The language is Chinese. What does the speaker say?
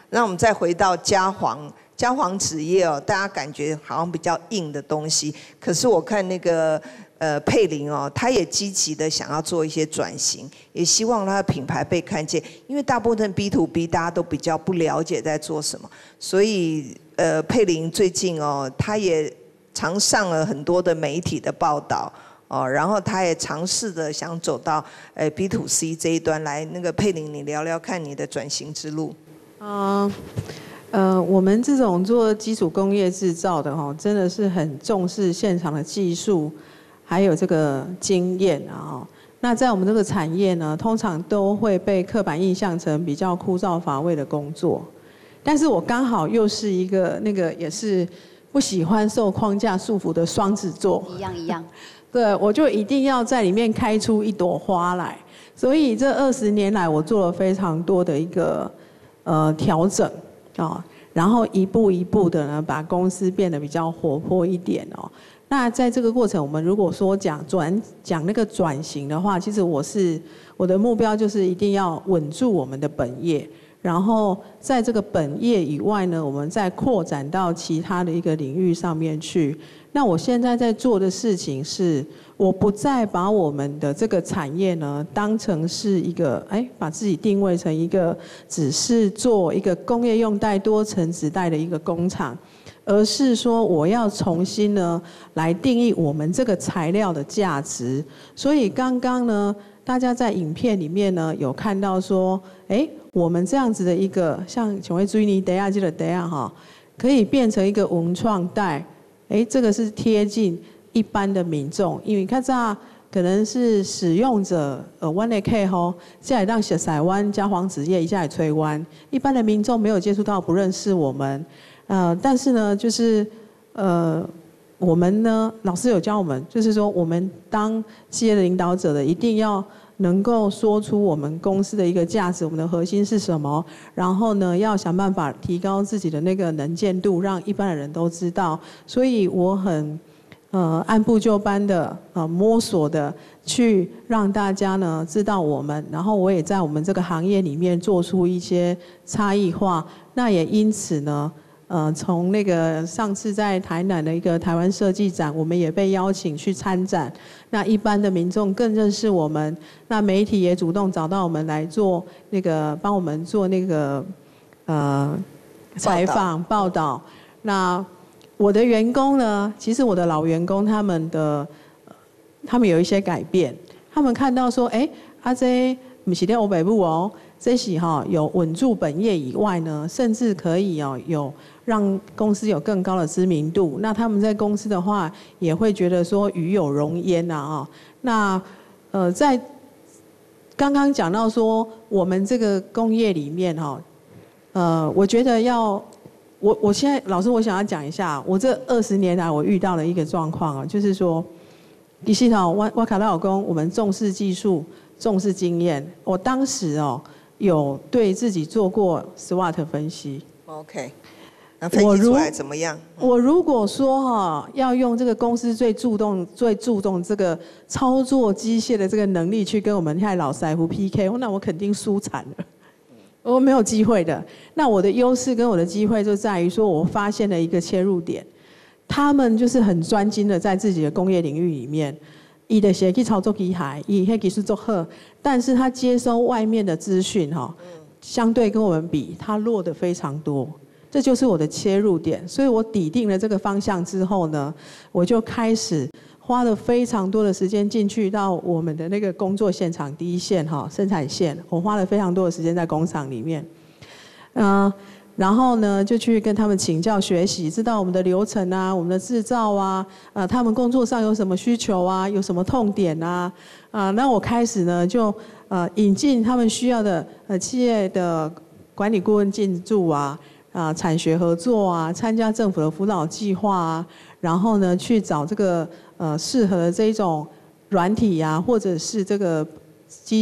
那我们再回到嘉煌纸业哦，大家感觉好像比较硬的东西，可是我看那个佩玲哦，她也积极的想要做一些转型，也希望她的品牌被看见，因为大部分 B to B 大家都比较不了解在做什么，所以佩玲最近哦，她也常上了很多的媒体的报道。哦，然后他也尝试的想走到B to C 这一端来。那个佩玲，你聊聊看你的转型之路。 我们这种做基础工业制造的哈，真的是很重视现场的技术，还有这个经验啊。那在我们这个产业呢，通常都会被刻板印象成比较枯燥乏味的工作。但是我刚好又是一个也是不喜欢受框架束缚的双子座。 一样。 对，我就一定要在里面开出一朵花来。所以这20年来，我做了非常多的一个调整啊，然后一步一步的呢，把公司变得比较活泼一点哦。那在这个过程，我们如果说讲那个转型的话，其实我的目标就是一定要稳住我们的本业，然后在这个本业以外呢，我们再扩展到其他的一个领域上面去。那我现在在做的事情是，我不再把我们的这个产业呢当成是一个把自己定位成一个只是做一个工业用袋多层纸袋的一个工厂，而是说我要重新呢来定义我们这个材料的价值。所以刚刚呢，大家在影片里面呢有看到说，我们这样子的一个像像水泥袋啊这个袋啊哈，可以变成一个文创袋。这个是贴近一般的民众，因为看这可能是使用者我们可以吼，现在让小台湾嘉煌纸业一下来吹湾，一般的民众没有接触到，不认识我们，但是呢，就是我们呢，老师有教我们，就是说我们当企业的领导者的，一定要能够说出我们公司的一个价值，我们的核心是什么，然后呢，要想办法提高自己的那个能见度，让一般的人都知道。所以我很按部就班的摸索的去让大家呢知道我们，然后我也在我们这个行业里面做出一些差异化。那也因此呢。从那个上次在台南的一个台湾设计展，我们也被邀请去参展。那一般的民众更认识我们，那媒体也主动找到我们来做那个，帮我们做那个采访报道。那我的员工呢，其实我的老员工他们有一些改变，他们看到说，这不是在欧北部哦。这是有稳住本业以外呢，甚至可以有让公司有更高的知名度。那他们在公司的话，也会觉得说与有荣焉呐那在刚刚讲到说我们这个工业里面我觉得我现在老师我想要讲一下，我这20年来我遇到的一个状况就是说，其实我卡到讲我们重视技术，重视经验。我当时有对自己做过 SWOT 分析。 OK， 那分析出来怎么样？ 我如果说要用这个公司最注重这个操作机械的这个能力去跟我们现在老师傅 PK， 那我肯定输惨了，我没有机会的。那我的优势跟我的机会就在于说，我发现了一个切入点，他们就是很专精的在自己的工业领域里面。他就是去操作机械，他那技术做好，但是他接收外面的资讯相对跟我们比，他弱的非常多。这就是我的切入点，所以我拟定了这个方向之后呢，我就开始花了非常多的时间进去到我们的那个工作现场第一线生产线，我花了非常多的时间在工厂里面，然后呢，就去跟他们请教学习，知道我们的流程啊，我们的制造啊，他们工作上有什么需求啊，有什么痛点啊，那我开始呢就引进他们需要的企业的管理顾问进驻啊，产学合作啊，参加政府的辅导计划啊，然后呢去找这个适合的这一种软体啊，或者是这个